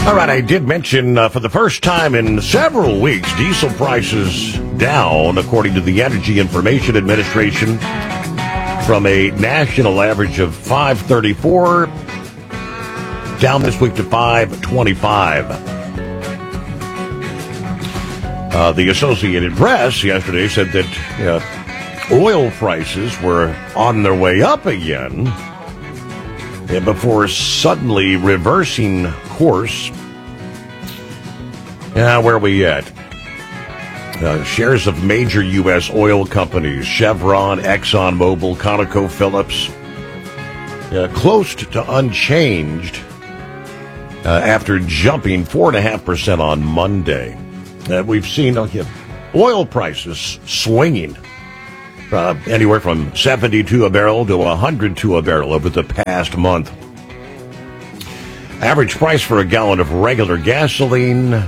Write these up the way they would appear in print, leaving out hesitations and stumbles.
All right, I did mention for the first time in several weeks, diesel prices down, according to the Energy Information Administration, from a national average of $5.34 down this week to $5.25. The Associated Press yesterday said that oil prices were on their way up again before suddenly reversing course. Where are we at? Shares of major U.S. oil companies, Chevron, ExxonMobil, ConocoPhillips, close to unchanged after jumping 4.5% on Monday. We've seen oil prices swinging anywhere from 72 a barrel to 102 a barrel over the past month. Average price for a gallon of regular gasoline,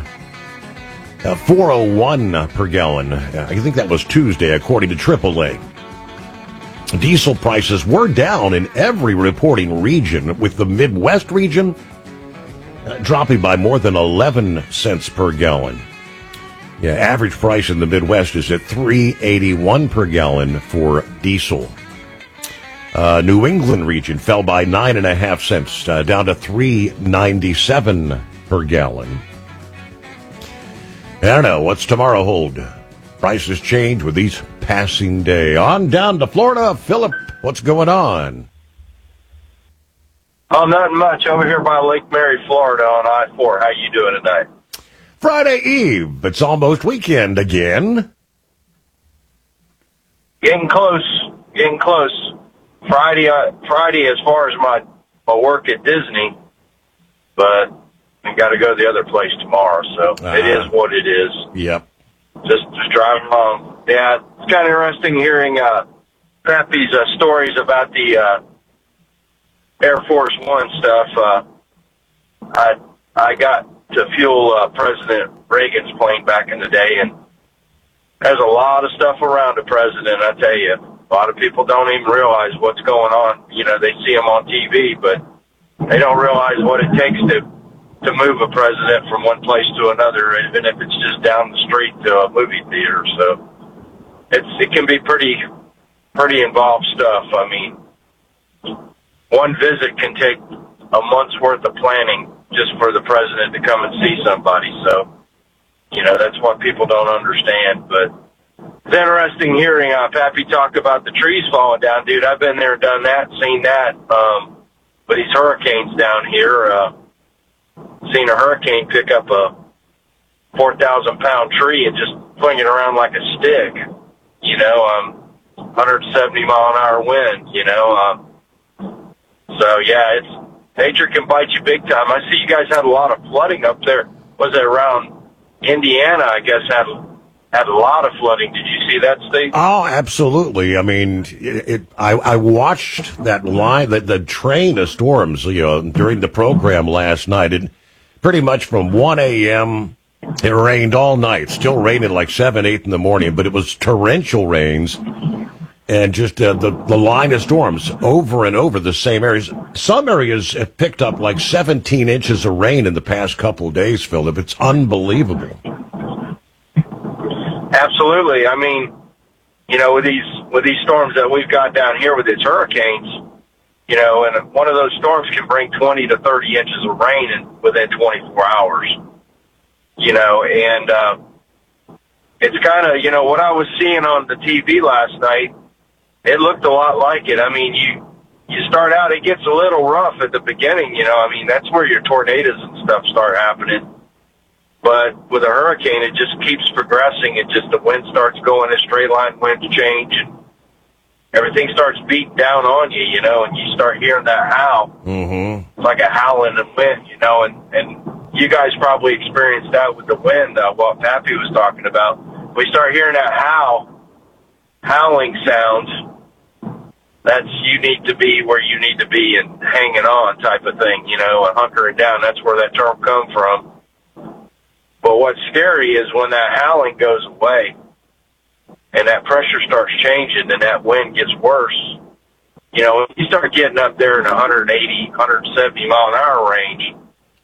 $4.01 per gallon. I think that was Tuesday, according to AAA. Diesel prices were down in every reporting region, with the Midwest region dropping by more than 11 cents per gallon. Average price in the Midwest is at $3.81 per gallon for diesel. New England region fell by 9.5 cents, down to $3.97 per gallon. I don't know. What's tomorrow hold? Prices change with each passing day. On down to Florida. Philip, what's going on? Oh, nothing much. Over here by Lake Mary, Florida on I-4. How you doing tonight? Friday Eve. It's almost weekend again. Getting close. Getting close. Friday as far as my work at Disney, but I got to go to the other place tomorrow, so it is what it is. Yep. Just driving along. Yeah, it's kind of interesting hearing Pappy's stories about the Air Force One stuff. I got to fuel President Reagan's plane back in the day, and there's a lot of stuff around the president, I tell you. A lot of people don't even realize what's going on. You know, they see him on TV, but they don't realize what it takes to move a president from one place to another, even if it's just down the street to a movie theater. So it can be pretty involved stuff. I mean, one visit can take a month's worth of planning just for the president to come and see somebody. So, you know, that's what people don't understand. But it's interesting hearing Pappy talk about the trees falling down, dude. I've been there, done that, seen that. With these hurricanes down here, seen a hurricane pick up a 4,000-pound tree and just fling it around like a stick. You know, 170-mile-an-hour wind. You know, so yeah, nature can bite you big time. I see you guys had a lot of flooding up there. Was it around Indiana? I guess had a lot of flooding. Did you see that, Steve? Oh, absolutely. I mean, I watched that line, the train of storms, during the program last night. And pretty much from 1 a.m., it rained all night. Still raining like 7, 8 in the morning, but it was torrential rains. And just the line of storms over and over the same areas. Some areas have picked up like 17 inches of rain in the past couple of days, Philip. It's unbelievable. Absolutely. I mean, you know, with these storms that we've got down here with these hurricanes, you know, and one of those storms can bring 20 to 30 inches of rain within 24 hours. You know, and it's kind of, you know, what I was seeing on the TV last night, it looked a lot like it. I mean, you start out, it gets a little rough at the beginning, you know. I mean, that's where your tornadoes and stuff start happening. But with a hurricane, it just keeps progressing. It just, the wind starts going, a straight line winds change, and everything starts beating down on you, you know, and you start hearing that howl. Mm-hmm. It's like a howling of wind, you know, and you guys probably experienced that with the wind, what Pappy was talking about. We start hearing that howling sounds. That's, you need to be where you need to be and hanging on type of thing, you know, and hunkering down. That's where that term comes from. But what's scary is when that howling goes away and that pressure starts changing and that wind gets worse. You know, you start getting up there in 180, 170 mile an hour range,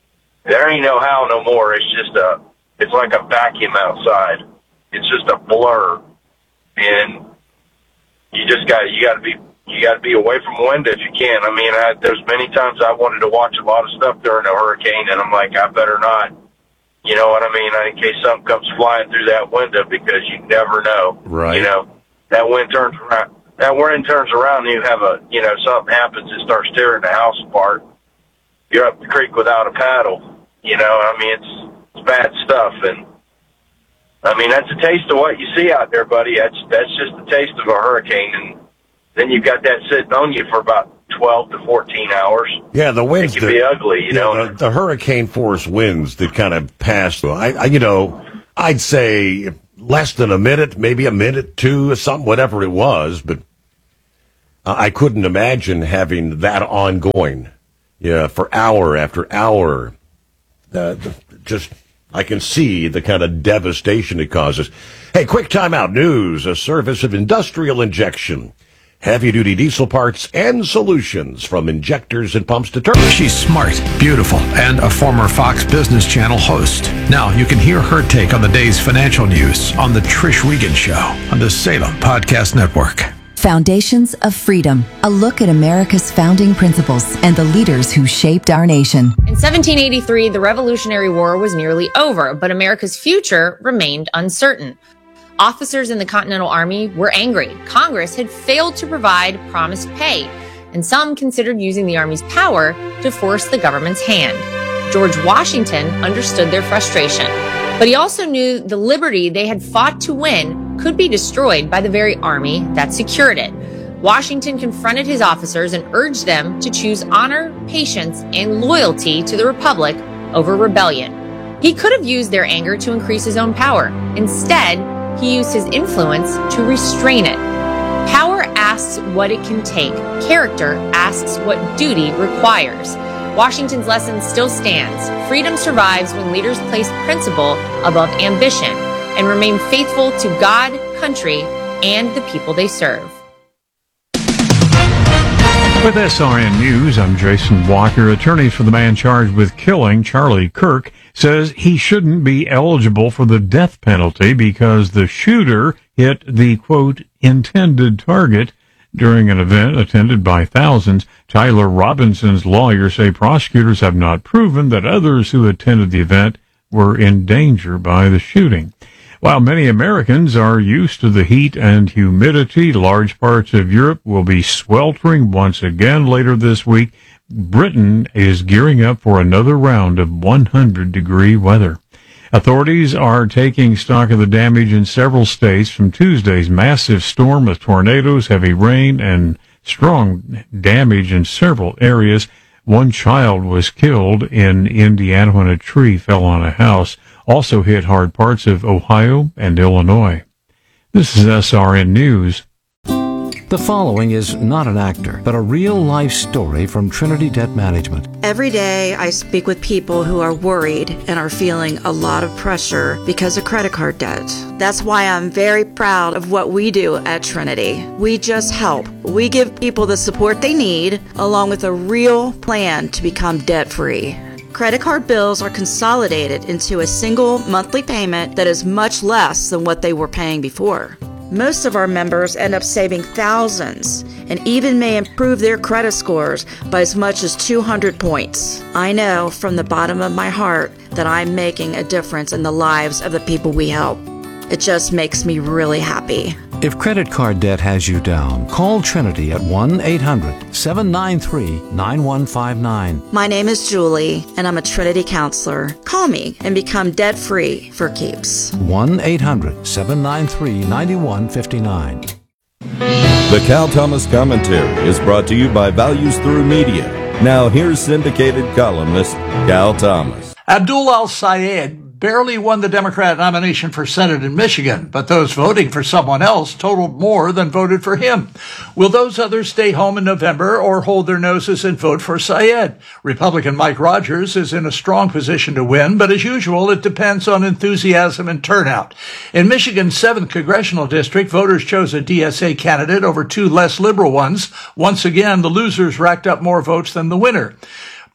there ain't no how no more. It's like a vacuum outside. It's just a blur, and you got to be away from wind if you can. I mean, there's many times I wanted to watch a lot of stuff during a hurricane, and I'm like, I better not. You know what I mean? In case something comes flying through that window, because you never know. Right. You know, that wind turns around. And you have something happens, it starts tearing the house apart. You're up the creek without a paddle. You know, I mean, it's bad stuff. And, I mean, that's a taste of what you see out there, buddy. That's just a taste of a hurricane. And then you've got that sitting on you for about 12 to 14 hours. Yeah, the winds can be ugly, you know. The hurricane force winds that kind of pass through. I'd say less than a minute, maybe a minute, two, something, whatever it was. But I couldn't imagine having that ongoing, for hour after hour. I can see the kind of devastation it causes. Hey, quick timeout news. A service of industrial injection. Heavy-duty diesel parts and solutions from injectors and pumps to turbos. She's smart, beautiful, and a former Fox Business Channel host. Now you can hear her take on the day's financial news on The Trish Regan Show on the Salem Podcast Network. Foundations of Freedom, a look at America's founding principles and the leaders who shaped our nation. In 1783, the Revolutionary War was nearly over, but America's future remained uncertain. Officers in the Continental Army were angry. Congress had failed to provide promised pay, and some considered using the Army's power to force the government's hand. George Washington understood their frustration, but he also knew the liberty they had fought to win could be destroyed by the very army that secured it. Washington confronted his officers and urged them to choose honor, patience, and loyalty to the Republic over rebellion. He could have used their anger to increase his own power. Instead, he used his influence to restrain it. Power asks what it can take. Character asks what duty requires. Washington's lesson still stands. Freedom survives when leaders place principle above ambition and remain faithful to God, country, and the people they serve. With SRN News, I'm Jason Walker. Attorneys for the man charged with killing Charlie Kirk says he shouldn't be eligible for the death penalty because the shooter hit the, quote, intended target during an event attended by thousands. Tyler Robinson's lawyers say prosecutors have not proven that others who attended the event were in danger by the shooting. While many Americans are used to the heat and humidity, large parts of Europe will be sweltering once again later this week. Britain is gearing up for another round of 100-degree weather. Authorities are taking stock of the damage in several states from Tuesday's massive storm with tornadoes, heavy rain, and strong damage in several areas. One child was killed in Indiana when a tree fell on a house. Also hit hard parts of Ohio and Illinois. This is SRN News. The following is not an actor, but a real-life story from Trinity Debt Management. Every day I speak with people who are worried and are feeling a lot of pressure because of credit card debt. That's why I'm very proud of what we do at Trinity. We just help. We give people the support they need, along with a real plan to become debt-free. Credit card bills are consolidated into a single monthly payment that is much less than what they were paying before. Most of our members end up saving thousands and even may improve their credit scores by as much as 200 points. I know from the bottom of my heart that I'm making a difference in the lives of the people we help. It just makes me really happy. If credit card debt has you down, call Trinity at 1-800-793-9159. My name is Julie, and I'm a Trinity counselor. Call me and become debt-free for keeps. 1-800-793-9159. The Cal Thomas Commentary is brought to you by Values Through Media. Now here's syndicated columnist Cal Thomas. Abdul El-Sayed barely won the Democrat nomination for Senate in Michigan, but those voting for someone else totaled more than voted for him. Will those others stay home in November or hold their noses and vote for Sayed? Republican Mike Rogers is in a strong position to win, but as usual, it depends on enthusiasm and turnout. In Michigan's 7th congressional district, voters chose a DSA candidate over two less liberal ones. Once again, the losers racked up more votes than the winner.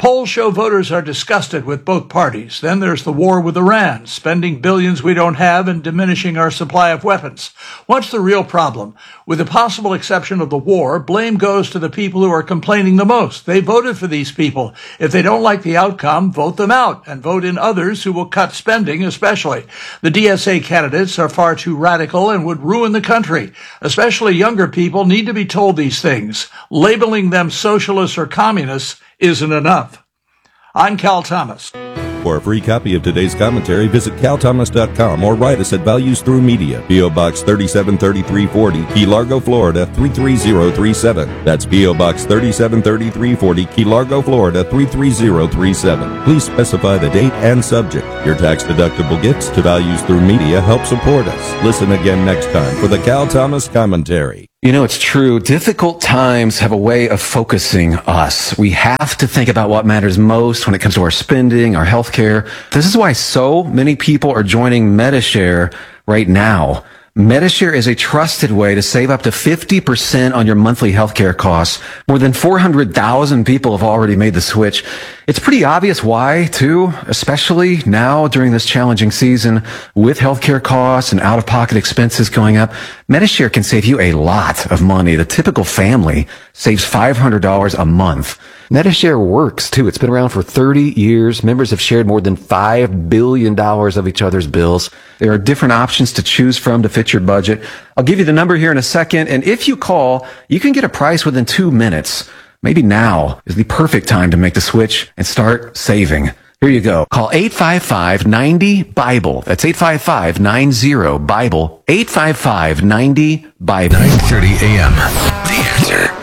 Polls show voters are disgusted with both parties. Then there's the war with Iran, spending billions we don't have and diminishing our supply of weapons. What's the real problem? With the possible exception of the war, blame goes to the people who are complaining the most. They voted for these people. If they don't like the outcome, vote them out and vote in others who will cut spending especially. The DSA candidates are far too radical and would ruin the country. Especially younger people need to be told these things. Labeling them socialists or communists isn't enough. I'm Cal Thomas. For a free copy of today's commentary, visit calthomas.com or write us at Values Through Media, P.O. Box 373340, Key Largo, Florida 33037. That's P.O. Box 373340, Key Largo, Florida 33037. Please specify the date and subject. Your tax-deductible gifts to Values Through Media help support us. Listen again next time for the Cal Thomas Commentary. You know, it's true. Difficult times have a way of focusing us. We have to think about what matters most when it comes to our spending, our health care. This is why so many people are joining Medi-Share right now. Medi-Share is a trusted way to save up to 50% on your monthly healthcare costs. More than 400,000 people have already made the switch. It's pretty obvious why, too, especially now during this challenging season with healthcare costs and out-of-pocket expenses going up. Medi-Share can save you a lot of money. The typical family saves $500 a month. Medi-Share works, too. It's been around for 30 years. Members have shared more than $5 billion of each other's bills. There are different options to choose from to fit your budget. I'll give you the number here in a second, and if you call, you can get a price within 2 minutes. Maybe now is the perfect time to make the switch and start saving. Here you go. Call 855-90-BIBLE. That's 855-90-BIBLE. 855-90-BIBLE. 9:30 a.m. The Answer.